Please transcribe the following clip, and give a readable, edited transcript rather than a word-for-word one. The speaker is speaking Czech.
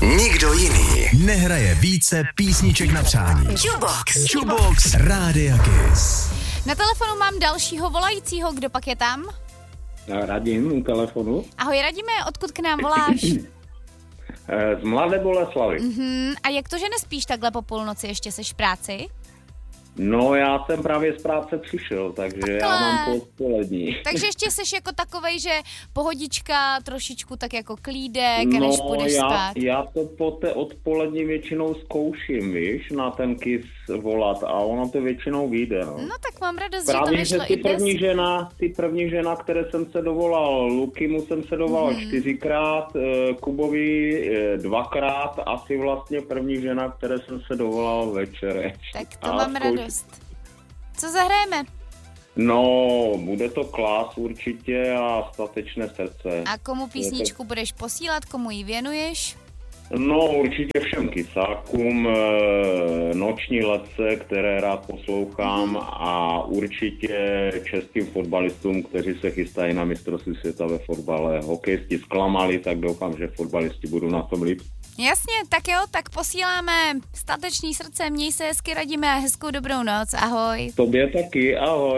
Nikdo jiný nehraje více písniček na přání. Jukebox Rádia Kiss. Na telefonu mám dalšího volajícího, kdo pak je tam? Radim u telefonu. Ahoj Radime, odkud k nám voláš? Z Mladé Boleslavi. A jak to, že nespíš takhle po půlnoci, ještě seš v práci? No, já jsem právě z práce přišel, takže já mám odpolední. Takže ještě seš jako takovej, že pohodička, trošičku tak jako klídek, než půjdeš spát. Já to po té odpolední většinou zkouším, víš, na ten Kiss volat a ono to většinou vyjde, no. No tak mám radost, právě, že to vyšlo i dnes. Ty první žena, které jsem se dovolal, Lukimu jsem se dovolal 4krát, Kubovi 2krát, asi vlastně první žena, které jsem se dovolal večer. Tak to mám radost. Co zahrajeme? No, bude to Klas určitě a Statečné srdce. A komu písničku budeš posílat, komu ji věnuješ? No, určitě všem kysákům, noční letce, které rád poslouchám a určitě českým fotbalistům, kteří se chystají na mistrovství světa ve fotbale. Hokejisti zklamali, tak doufám, že fotbalisti budou na tom líp. Jasně, tak jo, tak posíláme Statečný srdce, měj se hezky Radime, hezkou dobrou noc, ahoj. Tobě taky, ahoj.